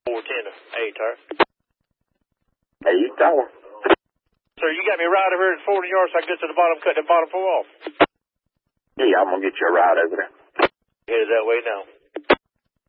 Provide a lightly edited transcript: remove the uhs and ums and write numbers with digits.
410 Hey, Tar. Hey, you talking? Sir, you got me right over here at 40 yards so I can get to the bottom, cut the bottom 4 off. Yeah, I'm going to get you a ride over there. Headed that way now.